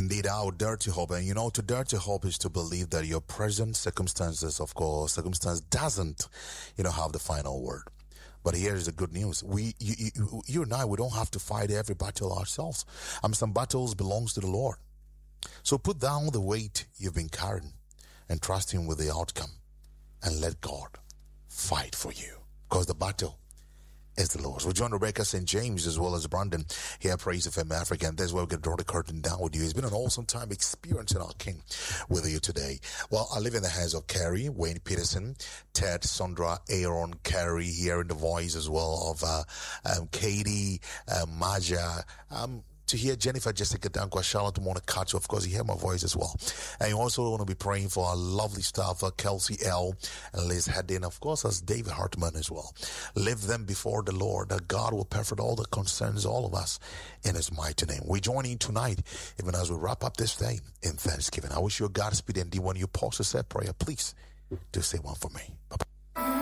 Indeed, our dare to hope. And to dare to hope is to believe that your present circumstance doesn't, have the final word. But here's the good news. You and I, we don't have to fight every battle ourselves. Some battles belongs to the Lord. So put down the weight you've been carrying and trust Him with the outcome and let God fight for you, because the battle is the Lord's. We join Rebecca St. James as well as Brandon here at Praise FM Africa, and that's where we're going to draw the curtain down with you. It's been an awesome time experiencing our King with you today. Well, I live in the hands of Carrie, Wayne Peterson, Ted, Sandra, Aaron, Carrie, hearing the voice as well of Katie, Maja, to hear Jennifer, Jessica, Dankwa, Charlotte, Mona, Kacho. Of course, you hear my voice as well. And you also want to be praying for our lovely staff, Kelsey L. and Liz Haddon, of course, as David Hartman as well. Live them before the Lord, that God will perfect all that concerns all of us in His mighty name. We join in tonight, even as we wrap up this day in Thanksgiving. I wish you a Godspeed, and when you pause to say prayer, please do say one for me. Bye-bye.